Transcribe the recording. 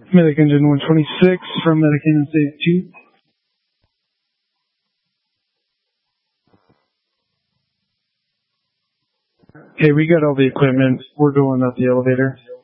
Medic Engine 126 from Medic Engine State 2. Okay, we got all the equipment. We're going up the elevator.